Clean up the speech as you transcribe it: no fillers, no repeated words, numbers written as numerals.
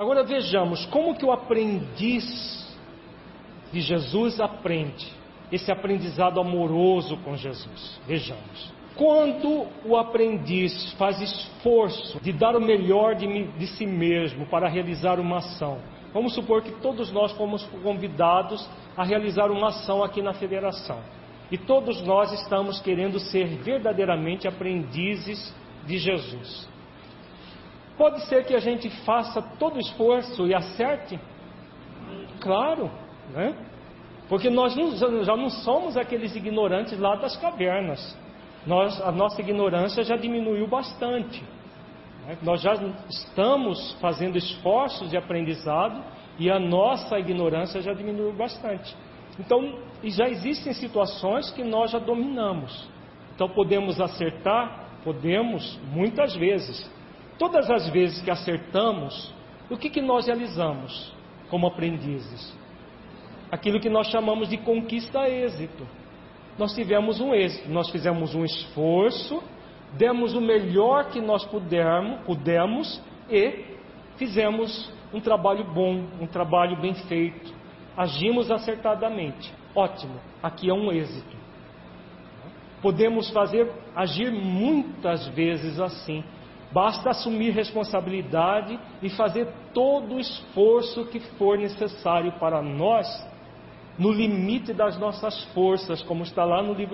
Agora vejamos como que o aprendiz de Jesus aprende, esse aprendizado amoroso com Jesus. Vejamos. Quando o aprendiz faz esforço de dar o melhor de si mesmo para realizar uma ação, vamos supor que todos nós fomos convidados a realizar uma ação aqui na federação, e todos nós estamos querendo ser verdadeiramente aprendizes de Jesus. Pode ser que a gente faça todo o esforço e acerte? Claro, né? Porque nós já não somos aqueles ignorantes lá das cavernas. A nossa ignorância já diminuiu bastante, né? Nós já estamos fazendo esforços de aprendizado e a nossa ignorância já diminuiu bastante. Então, já existem situações que nós já dominamos. Então, podemos acertar? Podemos, muitas vezes. Todas as vezes que acertamos, o que nós realizamos como aprendizes? Aquilo que nós chamamos de conquista-êxito. Nós tivemos um êxito, nós fizemos um esforço, demos o melhor que nós pudemos e fizemos um trabalho bom, um trabalho bem feito. Agimos acertadamente. Ótimo, aqui é um êxito. Podemos agir muitas vezes assim. Basta assumir responsabilidade e fazer todo o esforço que for necessário para nós, no limite das nossas forças, como está lá no livro